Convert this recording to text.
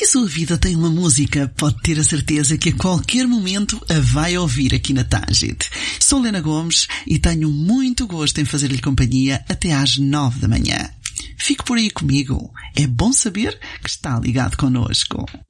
Se a sua vida tem uma música, pode ter a certeza que a qualquer momento a vai ouvir aqui na Tangente. Sou Lena Gomes e tenho muito gosto em fazer-lhe companhia até às 9 da manhã. Fique por aí comigo. É bom saber que está ligado connosco.